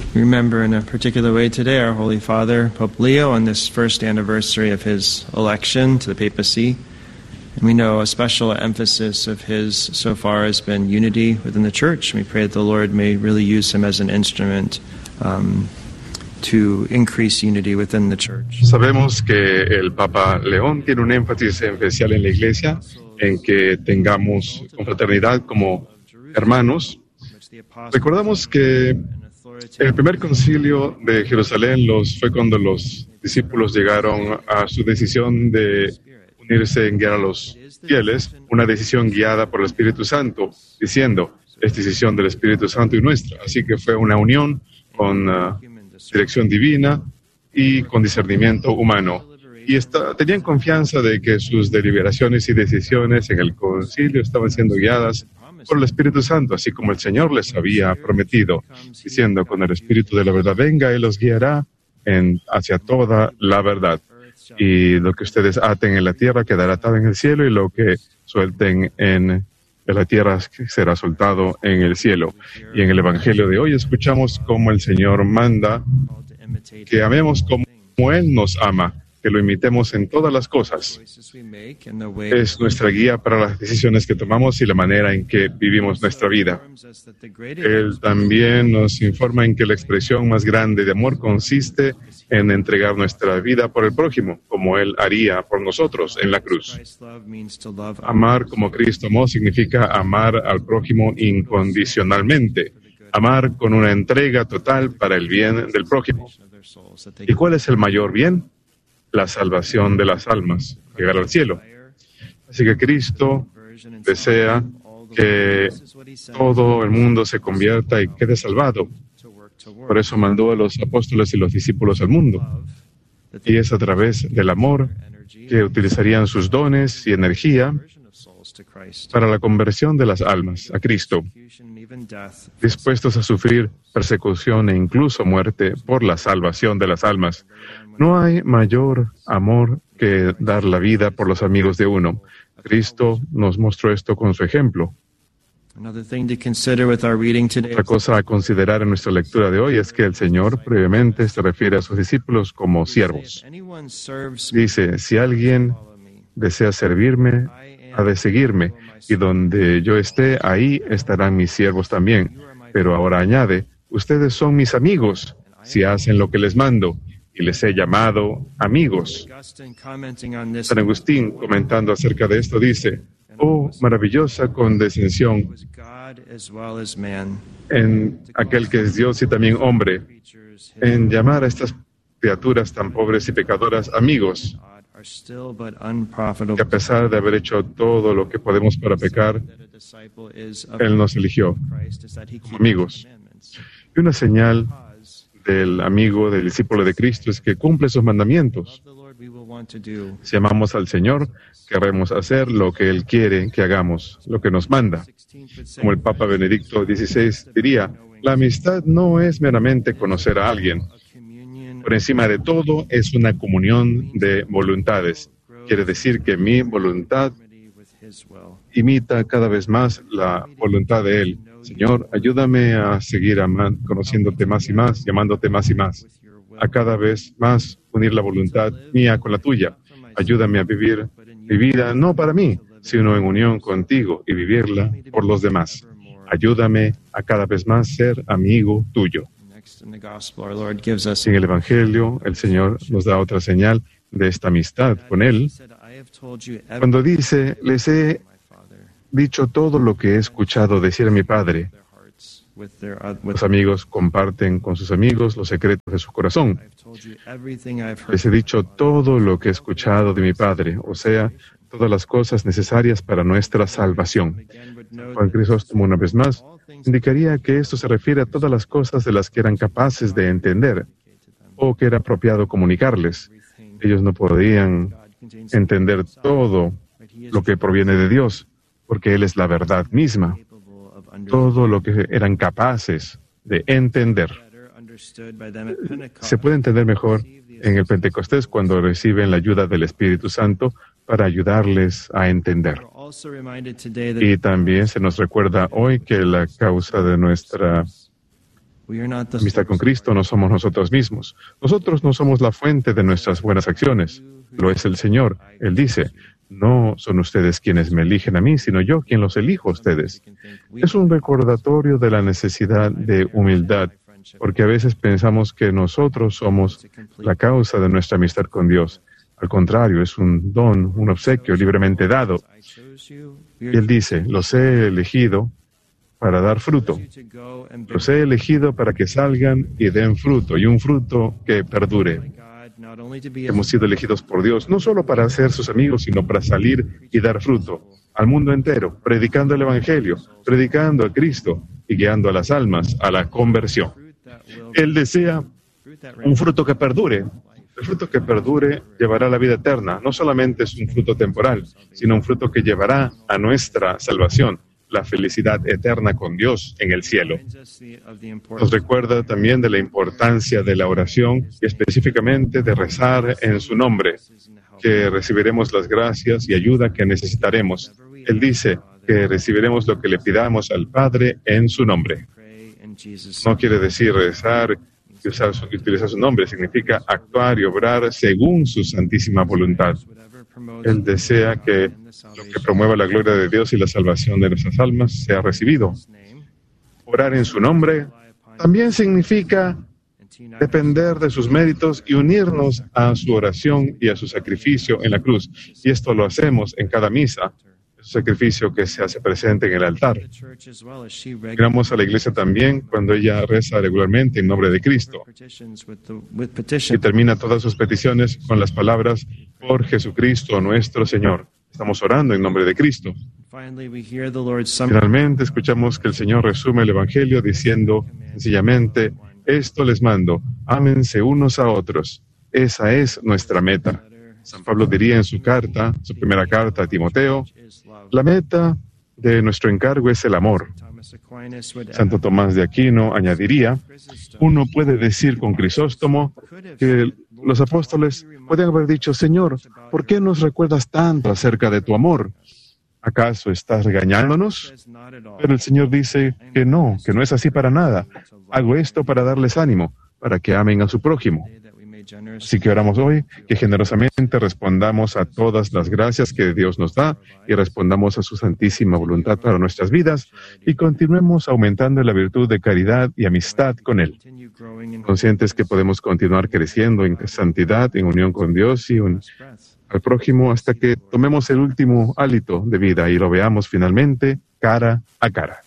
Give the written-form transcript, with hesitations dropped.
Remember in a particular way today our Holy Father, Pope Leo, on this first anniversary of his election to the papacy. And we know a special emphasis of his so far has been unity within the Church. We pray that the Lord may really use him as an instrument to increase unity within the Church. Sabemos que el Papa León tiene un énfasis especial en la Iglesia, en que tengamos confraternidad como hermanos. Recordamos que el primer concilio de Jerusalén fue cuando los discípulos llegaron a su decisión de unirse en guiar a los fieles, una decisión guiada por el Espíritu Santo, diciendo, es decisión del Espíritu Santo y nuestra. Así que fue una unión con dirección divina y con discernimiento humano. Y tenían confianza de que sus deliberaciones y decisiones en el concilio estaban siendo guiadas por el Espíritu Santo, así como el Señor les había prometido, diciendo, con el Espíritu de la verdad venga, Él los guiará hacia toda la verdad. Y lo que ustedes aten en la tierra quedará atado en el cielo, y lo que suelten en la tierra será soltado en el cielo. Y en el Evangelio de hoy escuchamos cómo el Señor manda que amemos como Él nos ama, que lo imitemos en todas las cosas. Es nuestra guía para las decisiones que tomamos y la manera en que vivimos nuestra vida. Él también nos informa en que la expresión más grande de amor consiste en entregar nuestra vida por el prójimo, como Él haría por nosotros en la cruz. Amar como Cristo amó significa amar al prójimo incondicionalmente, amar con una entrega total para el bien del prójimo. ¿Y cuál es el mayor bien? La salvación de las almas, llegar al cielo. Así que Cristo desea que todo el mundo se convierta y quede salvado. Por eso mandó a los apóstoles y los discípulos al mundo. Y es a través del amor que utilizarían sus dones y energía para la conversión de las almas a Cristo, dispuestos a sufrir persecución e incluso muerte por la salvación de las almas. No hay mayor amor que dar la vida por los amigos de uno. Cristo nos mostró esto con su ejemplo. Otra cosa a considerar en nuestra lectura de hoy es que el Señor previamente se refiere a sus discípulos como siervos. Dice, si alguien desea servirme, ha de seguirme, y donde yo esté, ahí estarán mis siervos también. Pero ahora añade, ustedes son mis amigos si hacen lo que les mando, y les he llamado amigos. San Agustín, comentando acerca de esto, dice, oh, maravillosa condescensión en aquel que es Dios y también hombre, en llamar a estas criaturas tan pobres y pecadoras amigos, que a pesar de haber hecho todo lo que podemos para pecar, Él nos eligió como amigos. Y una señal del amigo, del discípulo de Cristo, es que cumple sus mandamientos. Si amamos al Señor, querremos hacer lo que Él quiere que hagamos, lo que nos manda. Como el Papa Benedicto XVI diría, la amistad no es meramente conocer a alguien. Por encima de todo, es una comunión de voluntades. Quiere decir que mi voluntad imita cada vez más la voluntad de Él. Señor, ayúdame a seguir conociéndote más y más, llamándote más y más. A cada vez más unir la voluntad mía con la tuya. Ayúdame a vivir mi vida no para mí, sino en unión contigo y vivirla por los demás. Ayúdame a cada vez más ser amigo tuyo. En el Evangelio, el Señor nos da otra señal de esta amistad con Él, cuando dice, les he dicho todo lo que he escuchado decir a mi Padre. Los amigos comparten con sus amigos los secretos de su corazón. Les he dicho todo lo que he escuchado de mi Padre, o sea, todas las cosas necesarias para nuestra salvación. Juan Crisóstomo, una vez más, indicaría que esto se refiere a todas las cosas de las que eran capaces de entender o que era apropiado comunicarles. Ellos no podían entender todo lo que proviene de Dios, porque Él es la verdad misma. Todo lo que eran capaces de entender. Se puede entender mejor en el Pentecostés cuando reciben la ayuda del Espíritu Santo para ayudarles a entender. Y también se nos recuerda hoy que la causa de nuestra La amistad con Cristo no somos nosotros mismos. Nosotros no somos la fuente de nuestras buenas acciones. Lo es el Señor. Él dice, no son ustedes quienes me eligen a mí, sino yo quien los elijo a ustedes. Es un recordatorio de la necesidad de humildad, porque a veces pensamos que nosotros somos la causa de nuestra amistad con Dios. Al contrario, es un don, un obsequio libremente dado. Y Él dice, los he elegido para dar fruto. Los he elegido para que salgan y den fruto, y un fruto que perdure. Hemos sido elegidos por Dios, no solo para ser sus amigos, sino para salir y dar fruto al mundo entero, predicando el Evangelio, predicando a Cristo y guiando a las almas a la conversión. Él desea un fruto que perdure. El fruto que perdure llevará a la vida eterna. No solamente es un fruto temporal, sino un fruto que llevará a nuestra salvación, la felicidad eterna con Dios en el cielo. Nos recuerda también de la importancia de la oración y específicamente de rezar en su nombre, que recibiremos las gracias y ayuda que necesitaremos. Él dice que recibiremos lo que le pidamos al Padre en su nombre. No quiere decir rezar y utilizar su nombre, significa actuar y obrar según su santísima voluntad. Él desea que lo que promueva la gloria de Dios y la salvación de nuestras almas sea recibido. Orar en su nombre también significa depender de sus méritos y unirnos a su oración y a su sacrificio en la cruz. Y esto lo hacemos en cada misa, es un sacrificio que se hace presente en el altar. Miramos a la iglesia también cuando ella reza regularmente en nombre de Cristo y termina todas sus peticiones con las palabras por Jesucristo nuestro Señor. Estamos orando en nombre de Cristo. Finalmente escuchamos que el Señor resume el Evangelio diciendo sencillamente, esto les mando, ámense unos a otros. Esa es nuestra meta. San Pablo diría en su carta, su primera carta a Timoteo, la meta de nuestro encargo es el amor. Santo Tomás de Aquino añadiría, uno puede decir con Crisóstomo que los apóstoles pueden haber dicho, Señor, ¿por qué nos recuerdas tanto acerca de tu amor? ¿Acaso estás regañándonos? Pero el Señor dice que no es así para nada. Hago esto para darles ánimo, para que amen a su prójimo. Así que oramos hoy que generosamente respondamos a todas las gracias que Dios nos da y respondamos a su santísima voluntad para nuestras vidas y continuemos aumentando la virtud de caridad y amistad con Él. Conscientes que podemos continuar creciendo en santidad, en unión con Dios y al prójimo hasta que tomemos el último hálito de vida y lo veamos finalmente cara a cara.